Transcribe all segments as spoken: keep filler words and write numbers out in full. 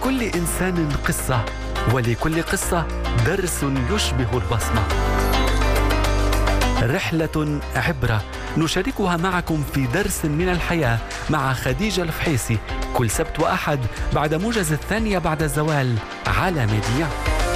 لكل إنسان قصة، ولكل قصة درس يشبه البصمة. رحلة عبرة نشاركها معكم في درس من الحياة مع خديجة الفحيصي كل سبت وأحد بعد موجز الثانية بعد الزوال على ميديا.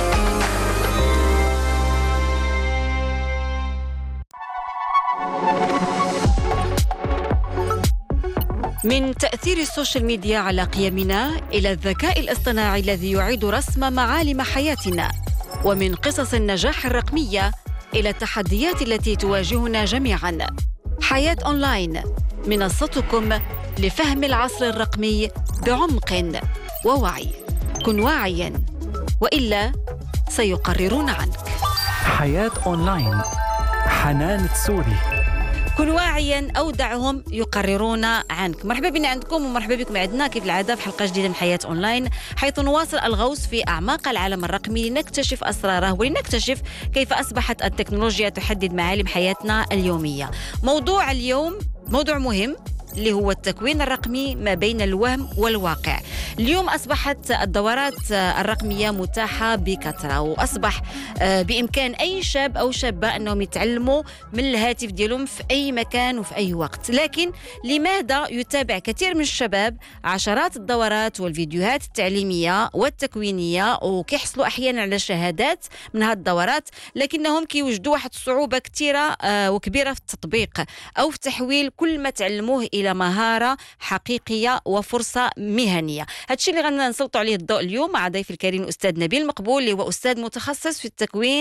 من تأثير السوشيال ميديا على قيمنا إلى الذكاء الاصطناعي الذي يعيد رسم معالم حياتنا، ومن قصص النجاح الرقمية إلى التحديات التي تواجهنا جميعاً. حياة أونلاين، منصتكم لفهم العصر الرقمي بعمق ووعي. كن واعياً وإلا سيقررون عنك. حياة أونلاين، حنان تسوري. كن واعياً أو دعهم يقررون عنك. مرحبا بنا عندكم ومرحبا بكم عندنا كيف العادة في حلقة جديدة من حياة أونلاين، حيث نواصل الغوص في أعماق العالم الرقمي لنكتشف أسراره ولنكتشف كيف أصبحت التكنولوجيا تحدد معالم حياتنا اليومية. موضوع اليوم موضوع مهم اللي هو التكوين الرقمي ما بين الوهم والواقع. اليوم أصبحت الدورات الرقمية متاحة بكثرة، وأصبح بإمكان أي شاب أو شابة أنهم يتعلموا من الهاتف ديالهم في أي مكان وفي أي وقت. لكن لماذا يتابع كثير من الشباب عشرات الدورات والفيديوهات التعليمية والتكوينية وكيحصلوا أحيانا على شهادات من هذه الدورات، لكنهم كيوجدوا واحد الصعوبة كثيرة وكبيرة في التطبيق أو في تحويل كل ما تعلموه إلى مهارة حقيقية وفرصة مهنية؟ هادشي اللي غنسلطوا عليه الضوء اليوم مع ضيف الكريم الأستاذ نبيل مقبول، اللي هو أستاذ متخصص في التكوين